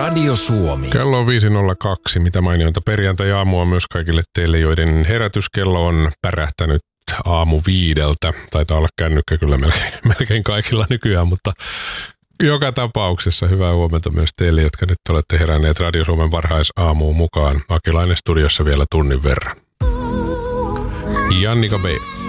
Radio Suomi. Kello on 5.02. Mitä mainiointa perjantai-aamua myös kaikille teille, joiden herätyskello on pärähtänyt aamu 5. Taitaa olla kännykkä kyllä melkein kaikilla nykyään, mutta joka tapauksessa hyvää huomenta myös teille, jotka nyt olette heränneet Radio Suomen varhaisaamuun mukaan. Akilainen studiossa vielä tunnin verran. Jannika B.